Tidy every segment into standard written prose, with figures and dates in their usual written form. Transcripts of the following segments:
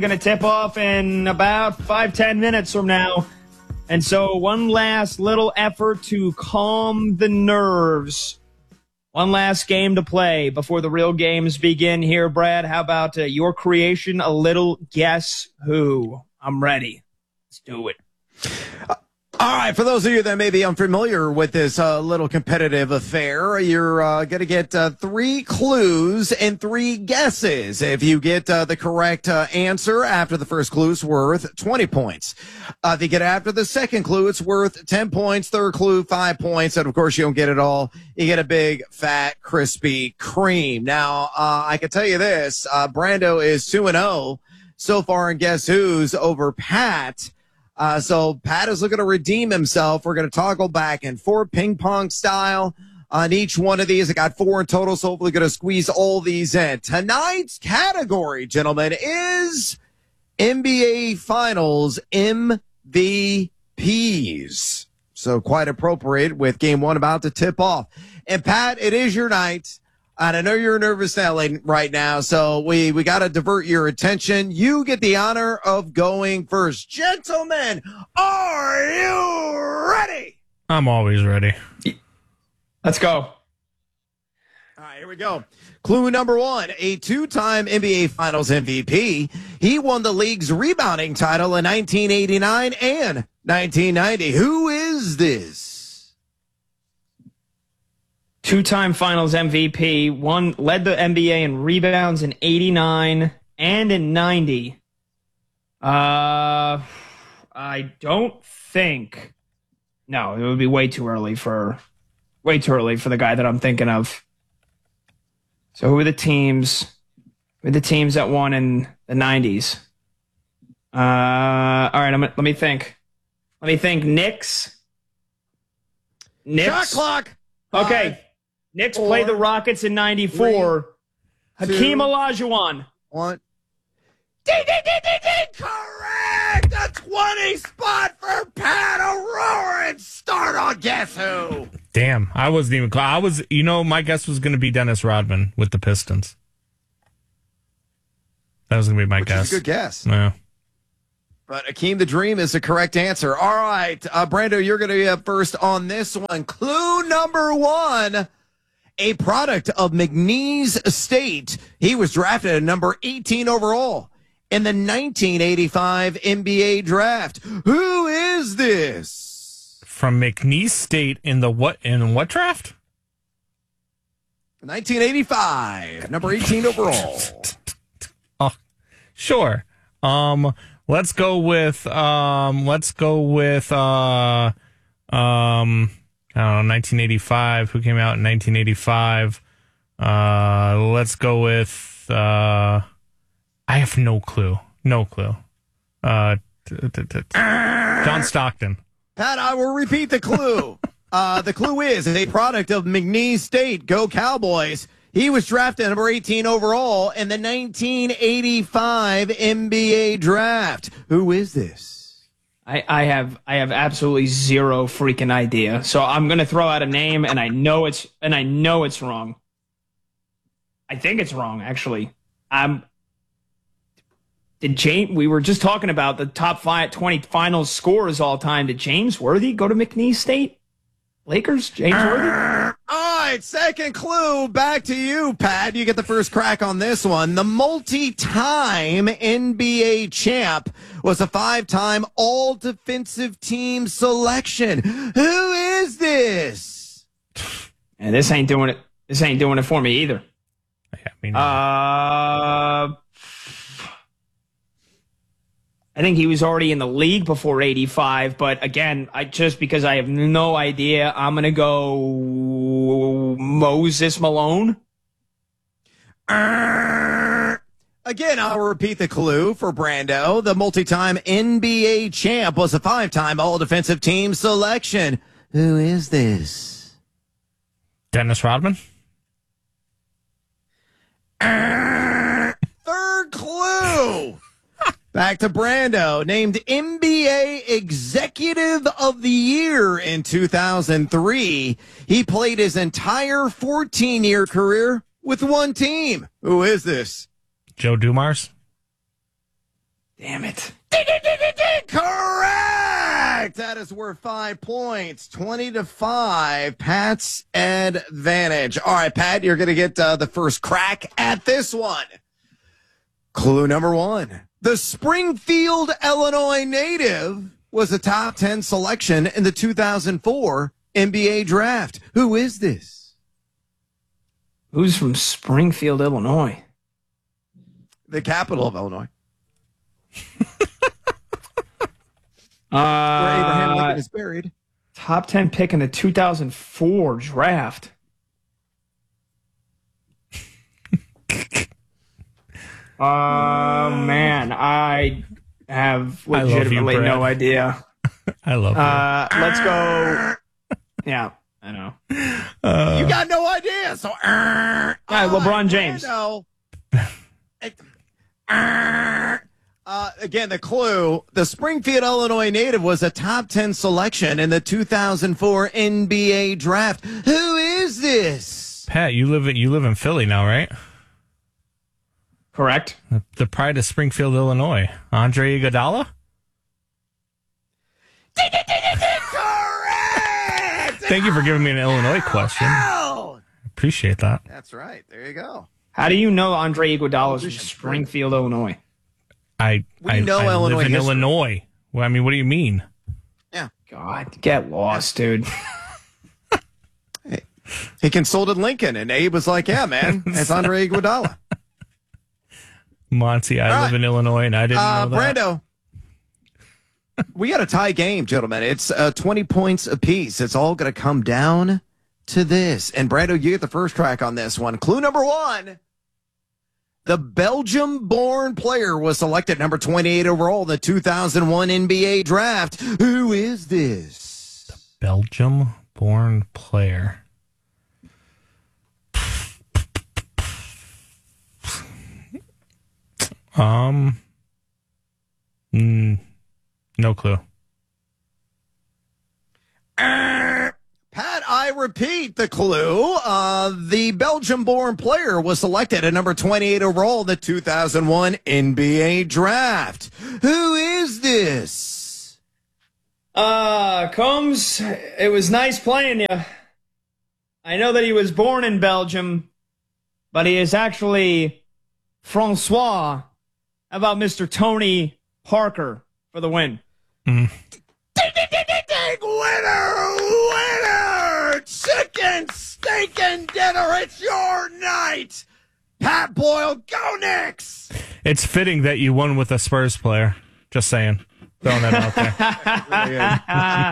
Going to tip off in about 5-10 minutes from now. And so one last little effort to calm the nerves. One last game to play before the real games begin here, Brad. How about your creation, a little Guess Who? I'm ready. Let's do it. All right, for those of you that may be unfamiliar with this little competitive affair, you're going to get 3 clues and 3 guesses. If you get the correct answer after the first clue, it's worth 20 points. If you get after the second clue, it's worth 10 points. Third clue, 5 points. And, of course, you don't get it all. You get a big, fat, crispy cream. Now, I can tell you this. Brando is 2-0 so far in Guess Who's over Pat. So Pat is looking to redeem himself. We're going to toggle back and forth ping pong style on each one of these. I got 4 in total, so hopefully going to squeeze all these in. Tonight's category, gentlemen, is NBA Finals MVPs. So quite appropriate with game 1 about to tip off. And Pat, it is your night. And I know you're nervous right now, so we got to divert your attention. You get the honor of going first. Gentlemen, are you ready? I'm always ready. Let's go. All right, here we go. Clue number 1, a 2-time NBA Finals MVP. He won the league's rebounding title in 1989 and 1990. Who is this? 2-time Finals MVP, led the NBA in rebounds in 89 and in 90. I don't think. No, it would be way too early for the guy that I'm thinking of. So who are the teams? Who are the teams that won in the 90s? All right, let me think. Knicks. Shot clock. Okay. Knicks played the Rockets in 94. Hakeem Olajuwon. 1. Ding, ding, ding, ding, ding. Correct. A 20 spot for Pat Aurora and start on Guess Who. Damn, I wasn't even close. My guess was going to be Dennis Rodman with the Pistons. That was going to be my guess. Is a good guess. Yeah. But Akeem the Dream is the correct answer. All right, Brando, you're going to be up first on this one. Clue number 1, a product of McNeese State. He was drafted at number 18 overall in the 1985 NBA draft. Who is this? From McNeese State in what draft? 1985, number 18 overall. Oh, sure. Let's go with I don't know, 1985. Who came out in 1985? Let's go with I have no clue. John Stockton. Pat, I will repeat the clue. The clue is a product of McNeese State. Go Cowboys. He was drafted number 18 overall in the 1985 NBA draft. Who is this? I have absolutely zero freaking idea. So I'm gonna throw out a name, and I know it's wrong. I think it's wrong, actually. We were just talking about the top 20 finals scorers all time. Did James Worthy go to McNeese State? Lakers? James Worthy? All right, second clue. Back to you, Pat. You get the first crack on this one. The multi-time NBA champ was a 5-time all-defensive team selection. Who is this? And this ain't doing it. This ain't doing it for me either. Yeah, I think he was already in the league before 85, but again, because I have no idea, I'm going to go Moses Malone. Again, I'll repeat the clue for Brando. The multi-time NBA champ was a 5-time all-defensive team selection. Who is this? Dennis Rodman. Third clue. Back to Brando, named NBA Executive of the Year in 2003. He played his entire 14-year career with one team. Who is this? Joe Dumars. Damn it. Correct. That is worth 5 points. 20-5. Pat's advantage. All right, Pat, you're going to get the first crack at this one. Clue number 1. The Springfield, Illinois native was a top 10 selection in the 2004 NBA draft. Who is this? Who's from Springfield, Illinois? The capital of Illinois. Where Abraham Lincoln is buried. Top 10 pick in the 2004 draft. Man, I have legitimately no idea. I love you. Let's go. Yeah, I know. You got no idea. So, LeBron James. Again, the clue, the Springfield, Illinois native was a top 10 selection in the 2004 NBA draft. Who is this? Pat, you live in Philly now, right? Correct. The pride of Springfield, Illinois. Andre Iguodala? Correct! Thank you for giving me an Illinois question. Appreciate that. That's right. There you go. How do you know Andre Iguodala is from Springfield, Illinois? I Illinois live in history. Illinois. Well, I mean, what do you mean? Yeah. God, get lost, dude. He consulted Lincoln, and Abe was like, yeah, man, it's Andre Iguodala. Monty, I live in Illinois, and I didn't know that. Brando, we got a tie game, gentlemen. It's 20 points apiece. It's all going to come down to this. And Brando, you get the first track on this one. Clue number 1. The Belgium-born player was selected number 28 overall in the 2001 NBA draft. Who is this? Belgium-born player. No clue. Pat, I repeat the clue. The Belgium-born player was selected at number 28 overall in the 2001 NBA draft. Who is this? Combs, it was nice playing you. I know that he was born in Belgium, but he is actually Francois. How about Mr. Tony Parker for the win? Winner! Chicken, steak, and dinner. It's your night. Pat Boyle, go Knicks! It's fitting that you won with a Spurs player. Just saying. Throwing that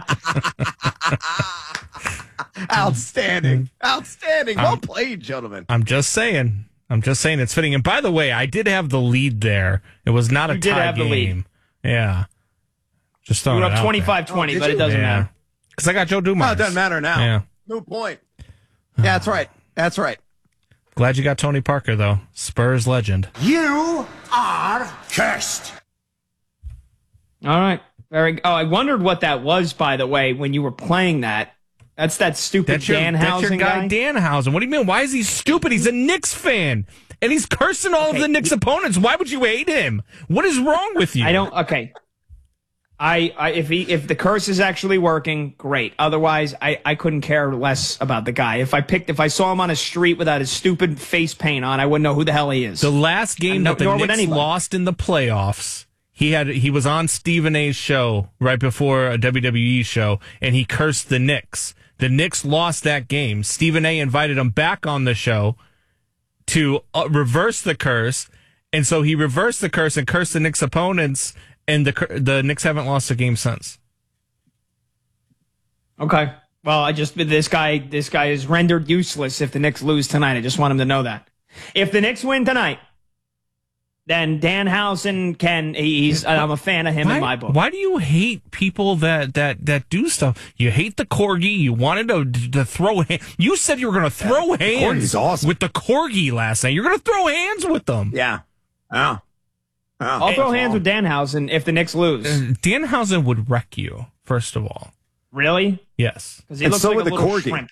out there. Outstanding. Outstanding. Well played, gentlemen. I'm just saying it's fitting. And by the way, I did have the lead there. It was not a You did tie have the game. lead. Yeah. Just throwing You it were up out there. 25-20, but it doesn't matter. Because I got Joe Dumars. Oh, it doesn't matter now. Yeah. No point. Yeah, that's right. That's right. Glad you got Tony Parker, though. Spurs legend. You are cursed. All right. I wondered what that was, by the way, when you were playing that. That's that stupid Danhausen that's your guy, Danhausen. What do you mean? Why is he stupid? He's a Knicks fan. And he's cursing all of the Knicks opponents. Why would you hate him? What is wrong with you? Okay. If the curse is actually working, great. Otherwise, I couldn't care less about the guy. If I saw him on a street without his stupid face paint on, I wouldn't know who the hell he is. The last game that the Knicks lost in the playoffs, he was on Stephen A's show right before a WWE show, and he cursed the Knicks. The Knicks lost that game. Stephen A invited him back on the show to reverse the curse, and so he reversed the curse and cursed the Knicks opponents, and the Knicks haven't lost a game since. Okay. Well, this guy is rendered useless if the Knicks lose tonight. I just want him to know that. If the Knicks win tonight, then Danhausen I'm a fan of him in my book. Why do you hate people that do stuff? You hate the corgi. You wanted to throw hands. You said you were going to throw hands awesome. with the corgi last night. You're going to throw hands with them. Yeah. Oh. I'll throw hands with Danhausen if the Knicks lose. Danhausen would wreck you, first of all. Really? Yes. Because he looks like a little shrimp.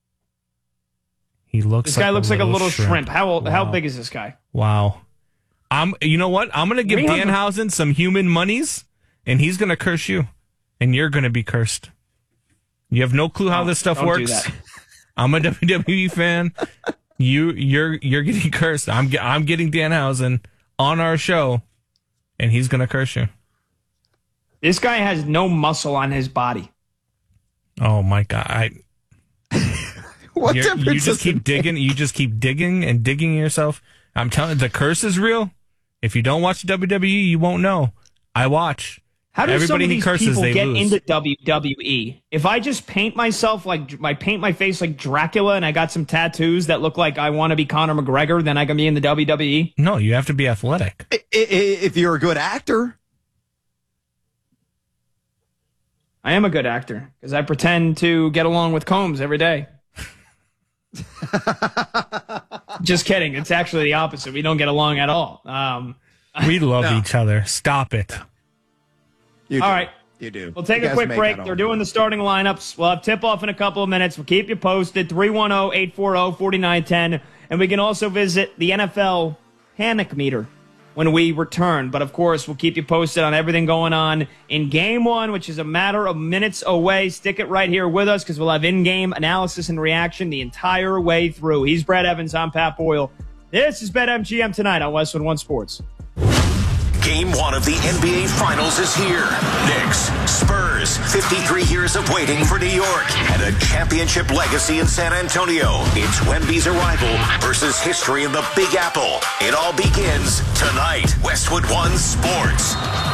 He looks. This guy looks like a little shrimp. shrimp. How big is this guy? Wow. You know what? I'm going to give Danhausen some human monies, and he's going to curse you, and you're going to be cursed. You have no clue how this stuff works. I'm a WWE fan. You're getting cursed. I'm getting Danhausen on our show, and he's going to curse you. This guy has no muscle on his body. Oh my God! What you just keep digging. You just keep digging and digging yourself. I'm telling you, the curse is real. If you don't watch WWE, you won't know. I watch. How do everybody some of these curses, people get lose. into WWE? If I just paint myself paint my face like Dracula and I got some tattoos that look like I want to be Conor McGregor, then I can be in the WWE? No, you have to be athletic. If you're a good actor. I am a good actor because I pretend to get along with Combs every day. Just kidding. It's actually the opposite. We don't get along at all. We love each other. Stop it. All right. You do. We'll take a quick break. They're doing the starting lineups. We'll have tip-off in a couple of minutes. We'll keep you posted. 310-840-4910. And we can also visit the NFL panic meter when we return. But, of course, we'll keep you posted on everything going on in Game 1, which is a matter of minutes away. Stick it right here with us because we'll have in-game analysis and reaction the entire way through. He's Brett Evans. I'm Pat Boyle. This is BetMGM tonight on Westwood One Sports. Game 1 of the NBA Finals is here. Knicks, Spurs, 53 years of waiting for New York, and a championship legacy in San Antonio. It's Wemby's arrival versus history in the Big Apple. It all begins tonight. Westwood One Sports.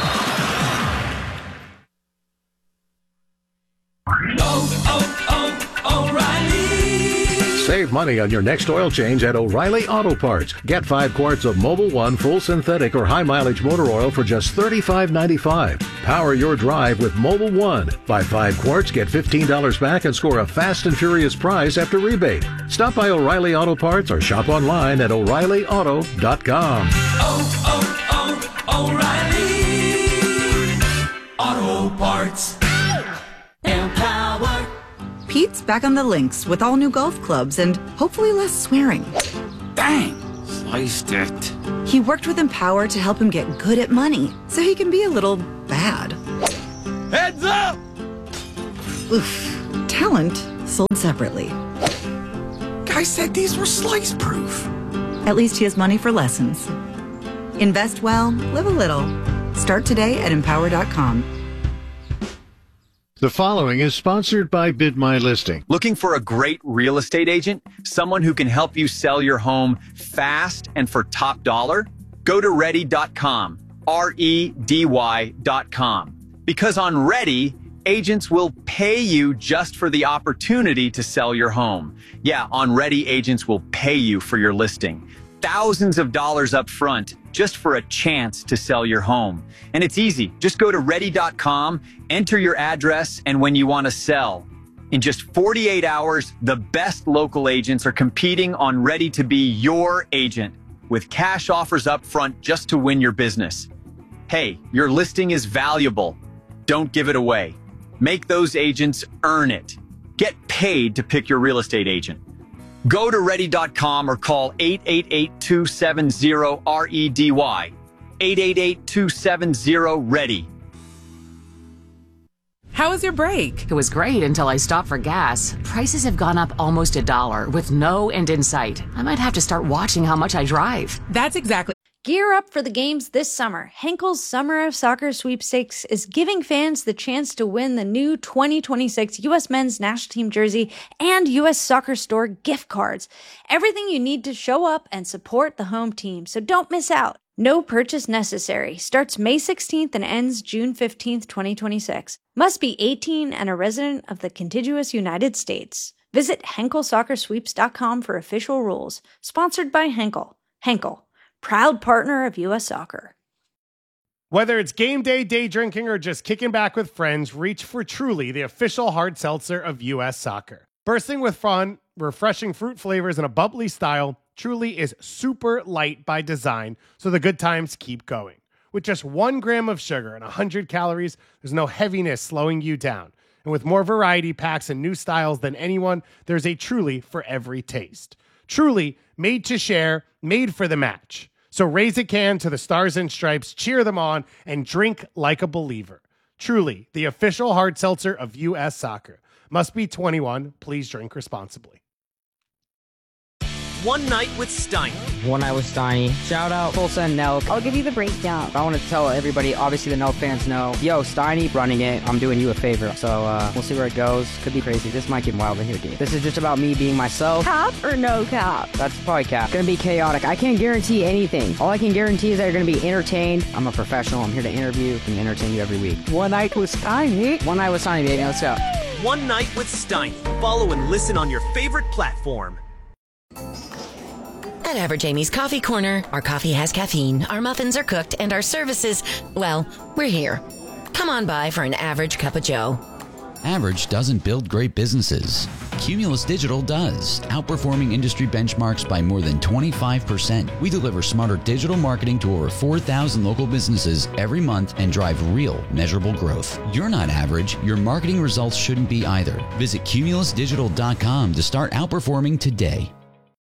O'Reilly. Save money on your next oil change at O'Reilly Auto Parts. Get 5 quarts of Mobil 1 full synthetic or high mileage motor oil for just $35.95. Power your drive with Mobil 1. Buy 5 quarts, get $15 back, and score a fast and furious prize after rebate. Stop by O'Reilly Auto Parts or shop online at O'ReillyAuto.com. O'Reilly Auto Parts. Empower. Pete's back on the links with all new golf clubs and hopefully less swearing. Dang, sliced it. He worked with Empower to help him get good at money so he can be a little bad. Heads up! Oof. Talent sold separately. Guy said these were slice proof. At least he has money for lessons. Invest well, live a little. Start today at Empower.com. The following is sponsored by Bid My Listing. Looking for a great real estate agent? Someone who can help you sell your home fast and for top dollar? Go to Ready.com, REDY.com. Because on Ready, agents will pay you just for the opportunity to sell your home. Yeah, on Ready, agents will pay you for your listing. Thousands of dollars up front just for a chance to sell your home. And it's easy. Just go to Ready.com, enter your address, and when you want to sell. In just 48 hours, the best local agents are competing on Ready to be your agent with cash offers up front just to win your business. Hey, your listing is valuable. Don't give it away. Make those agents earn it. Get paid to pick your real estate agent. Go to Ready.com or call 888-270-REDY. 888-270-READY. How was your break? It was great until I stopped for gas. Prices have gone up almost $1 with no end in sight. I might have to start watching how much I drive. That's exactly. Gear up for the games this summer. Henkel's Summer of Soccer Sweepstakes is giving fans the chance to win the new 2026 U.S. Men's National Team jersey and U.S. Soccer Store gift cards. Everything you need to show up and support the home team, so don't miss out. No purchase necessary. Starts May 16th and ends June 15th, 2026. Must be 18 and a resident of the contiguous United States. Visit HenkelSoccerSweeps.com for official rules. Sponsored by Henkel. Henkel, proud partner of U.S. Soccer. Whether it's game day, day drinking, or just kicking back with friends, reach for Truly, the official hard seltzer of U.S. Soccer. Bursting with fun, refreshing fruit flavors, and a bubbly style, Truly is super light by design, so the good times keep going. With just 1 gram of sugar and 100 calories, there's no heaviness slowing you down. And with more variety packs and new styles than anyone, there's a Truly for every taste. Truly, made to share, made for the match. So raise a can to the Stars and Stripes, cheer them on, and drink like a believer. Truly, the official hard seltzer of U.S. Soccer. Must be 21. Please drink responsibly. One Night with Steiny. One Night with Steiny. Shout out Tulsa and Nelk. I'll give you the breakdown. I want to tell everybody, obviously the Nelk fans know, yo, Steiny running it. I'm doing you a favor. So we'll see where it goes. Could be crazy. This might get wild in here, dude. This is just about me being myself. Cap or no cap? That's probably cap. Gonna be chaotic. I can't guarantee anything. All I can guarantee is that you're gonna be entertained. I'm a professional. I'm here to interview and entertain you every week. One Night with Steiny. One Night with Steiny, baby. Let's go. One Night with Steiny. Follow and listen on your favorite platform. At Average Amy's Coffee Corner, our coffee has caffeine, our muffins are cooked, and our services, well, we're here. Come on by for an average cup of joe. Average doesn't build great businesses. Cumulus Digital does, outperforming industry benchmarks by more than 25%. We deliver smarter digital marketing to over 4,000 local businesses every month and drive real, measurable growth. You're not average. Your marketing results shouldn't be either. Visit cumulusdigital.com to start outperforming today.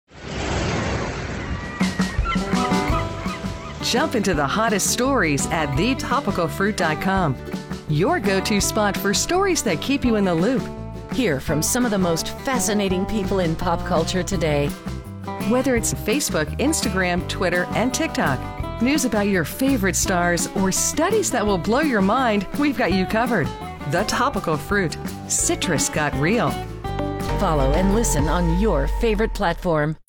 Jump into the hottest stories at thetopicalfruit.com. Your go-to spot for stories that keep you in the loop. Hear from some of the most fascinating people in pop culture today. Whether it's Facebook, Instagram, Twitter, and TikTok, news about your favorite stars, or studies that will blow your mind, we've got you covered. The Topical Fruit. Citrus got real. Follow and listen on your favorite platform.